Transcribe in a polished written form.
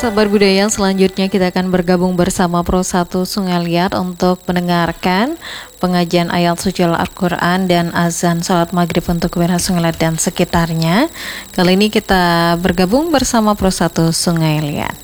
sahabat budaya, selanjutnya kita akan bergabung bersama Pro 1 Sungai Liat untuk mendengarkan pengajian ayat suci Al-Quran dan azan salat maghrib untuk wilayah Sungai Liat dan sekitarnya. Kali ini kita bergabung bersama Pro 1 Sungai Liat.